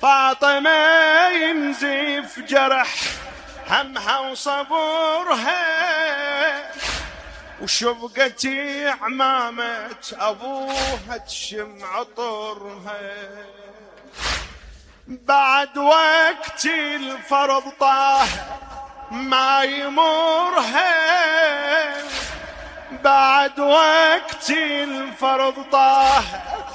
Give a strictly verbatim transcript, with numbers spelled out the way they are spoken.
فاطمة ينزف جرح همها وصبرها، وشبقتي عمامة أبوها تشم عطرها. بعد وقت الفرض طاه ما يمرها، بعد وقت الفرض طاه